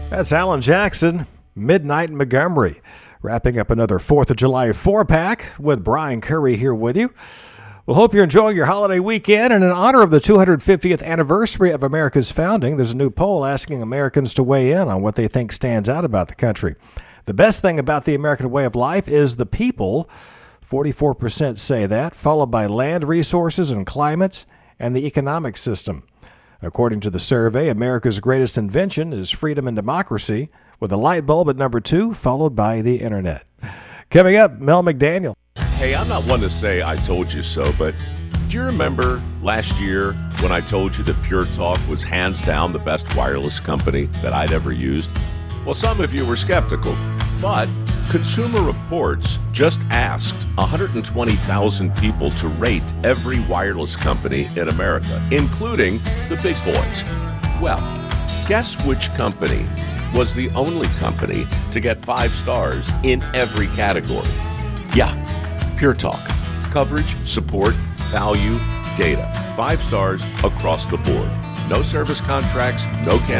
That's Alan Jackson, Midnight in Montgomery. Wrapping up another 4th of July 4-pack with Brian Curry here with you. Well, hope you're enjoying your holiday weekend. And in honor of the 250th anniversary of America's founding, there's a new poll asking Americans to weigh in on what they think stands out about the country. The best thing about the American way of life is the people. 44% say that, followed by land resources and climate and the economic system. According to the survey, America's greatest invention is freedom and democracy, with the light bulb at number 2, followed by the internet. Coming up, Mel McDaniel. Hey, I'm not one to say I told you so, but do you remember last year when I told you that Pure Talk was hands down the best wireless company that I'd ever used? Well, some of you were skeptical, but Consumer Reports just asked 120,000 people to rate every wireless company in America, including the big boys. Well, guess which company was the only company to get 5 stars in every category? Yeah, Pure Talk. Coverage, support, value, data. 5 stars across the board. No service contracts, no